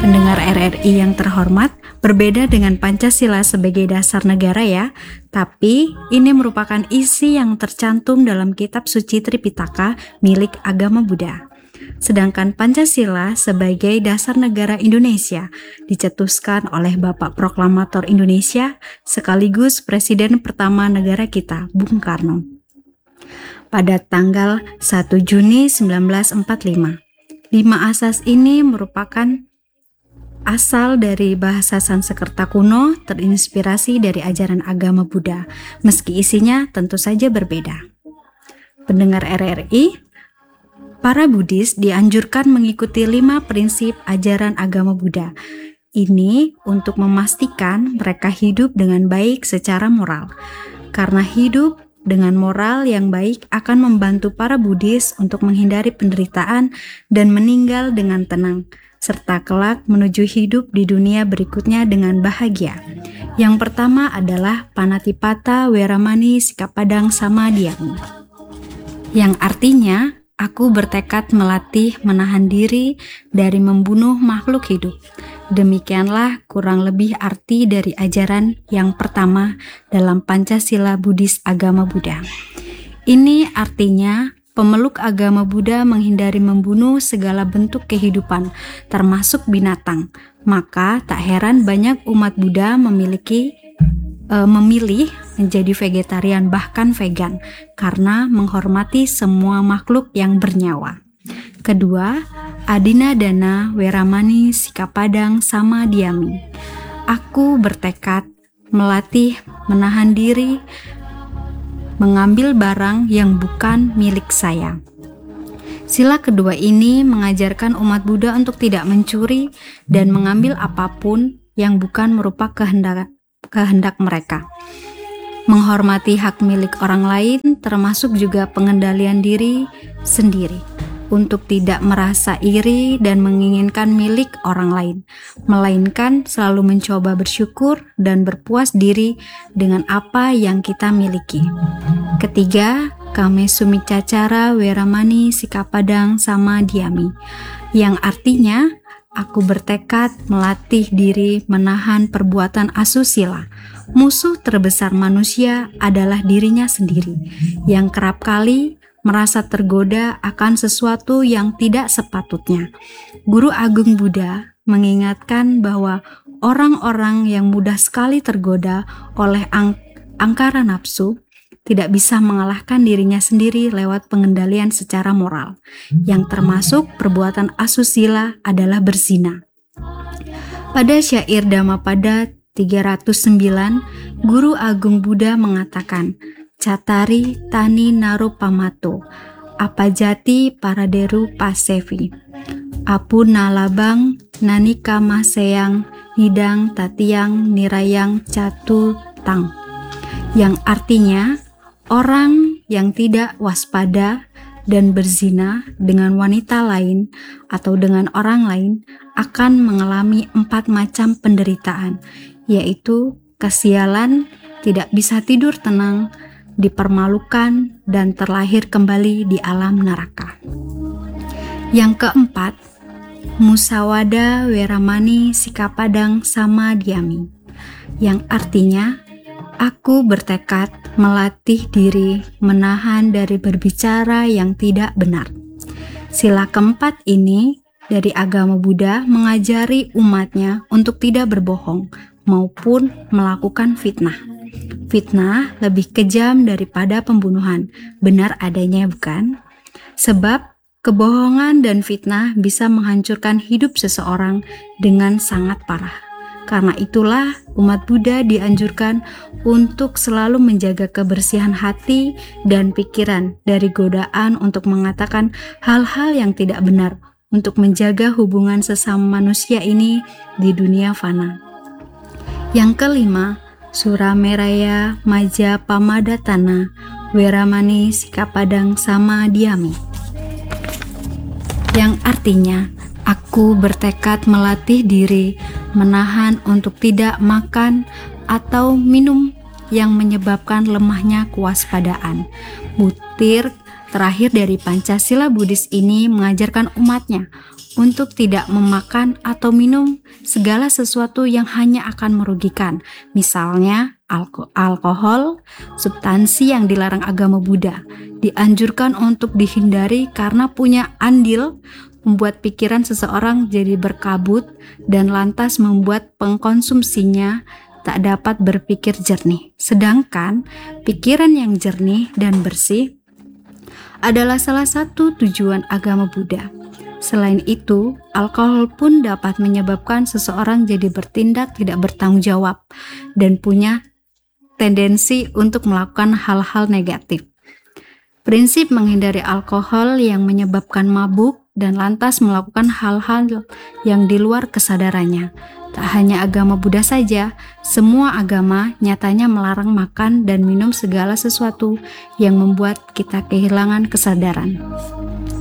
Pendengar RRI yang terhormat, berbeda dengan Pancasila sebagai dasar negara ya, tapi ini merupakan isi yang tercantum dalam kitab suci Tripitaka milik agama Buddha. Sedangkan Pancasila sebagai dasar negara Indonesia dicetuskan oleh Bapak Proklamator Indonesia sekaligus Presiden pertama negara kita, Bung Karno, pada tanggal 1 Juni 1945. 5 asas ini merupakan asal dari bahasa Sanskerta kuno, terinspirasi dari ajaran agama Buddha, meski isinya tentu saja berbeda. Pendengar RRI, para Buddhis dianjurkan mengikuti 5 prinsip ajaran agama Buddha. Ini untuk memastikan mereka hidup dengan baik secara moral. Karena hidup dengan moral yang baik akan membantu para Buddhis untuk menghindari penderitaan dan meninggal dengan tenang, serta kelak menuju hidup di dunia berikutnya dengan bahagia. Yang pertama adalah Panatipata Weramani Sikapadang Samadhyami, yang artinya aku bertekad melatih menahan diri dari membunuh makhluk hidup. Demikianlah kurang lebih arti dari ajaran yang pertama dalam Pancasila Buddhis agama Buddha. Ini artinya pemeluk agama Buddha menghindari membunuh segala bentuk kehidupan, termasuk binatang. Maka tak heran banyak umat Buddha memilih menjadi vegetarian bahkan vegan karena menghormati semua makhluk yang bernyawa. Kedua, Adinadana Weramani Sikapadang Samadhyami. Aku bertekad melatih menahan diri mengambil barang yang bukan milik saya. Sila kedua ini mengajarkan umat Buddha untuk tidak mencuri dan mengambil apapun yang bukan merupakan kehendak mereka. Menghormati hak milik orang lain termasuk juga pengendalian diri sendiri, untuk tidak merasa iri dan menginginkan milik orang lain, melainkan selalu mencoba bersyukur dan berpuas diri dengan apa yang kita miliki. Ketiga, Kame Sumicacara Weramani Sikapadang Samadhyami, yang artinya aku bertekad melatih diri menahan perbuatan asusila. Musuh terbesar manusia adalah dirinya sendiri, yang kerap kali merasa tergoda akan sesuatu yang tidak sepatutnya. Guru Agung Buddha mengingatkan bahwa orang-orang yang mudah sekali tergoda oleh angkara nafsu tidak bisa mengalahkan dirinya sendiri lewat pengendalian secara moral, yang termasuk perbuatan asusila adalah berzina. Pada syair Dhammapada 309, Guru Agung Buddha mengatakan, Catari tani narupamato, apajati paraderu pasevi, apu nalabang nanika maseyang hidang tatiang nirayang catu tang, yang artinya orang yang tidak waspada dan berzina dengan wanita lain atau dengan orang lain akan mengalami 4 macam penderitaan, yaitu kesialan, tidak bisa tidur tenang, dipermalukan, dan terlahir kembali di alam neraka. Yang keempat, Musawada Weramani Sikapadang Samadhyami, yang artinya aku bertekad melatih diri menahan dari berbicara yang tidak benar. Sila keempat ini dari agama Buddha mengajari umatnya untuk tidak berbohong maupun melakukan fitnah. Fitnah lebih kejam daripada pembunuhan, benar adanya bukan? Sebab kebohongan dan fitnah bisa menghancurkan hidup seseorang dengan sangat parah. Karena itulah umat Buddha dianjurkan untuk selalu menjaga kebersihan hati dan pikiran dari godaan untuk mengatakan hal-hal yang tidak benar, untuk menjaga hubungan sesama manusia ini di dunia fana. Yang kelima, Surameraya Maja Pamadatana Weramani Sikapadang Samadhyami, yang artinya aku bertekad melatih diri menahan untuk tidak makan atau minum yang menyebabkan lemahnya kewaspadaan, butir terakhir dari Pancasila Buddhis ini mengajarkan umatnya untuk tidak memakan atau minum segala sesuatu yang hanya akan merugikan, misalnya alkohol, substansi yang dilarang agama Buddha. Dianjurkan untuk dihindari karena punya andil membuat pikiran seseorang jadi berkabut dan lantas membuat pengkonsumsinya tak dapat berpikir jernih. Sedangkan pikiran yang jernih dan bersih adalah salah satu tujuan agama Buddha. Selain itu, alkohol pun dapat menyebabkan seseorang jadi bertindak tidak bertanggung jawab dan punya tendensi untuk melakukan hal-hal negatif. Prinsip menghindari alkohol yang menyebabkan mabuk dan lantas melakukan hal-hal yang di luar kesadarannya. Tak hanya agama Buddha saja, semua agama nyatanya melarang makan dan minum segala sesuatu yang membuat kita kehilangan kesadaran.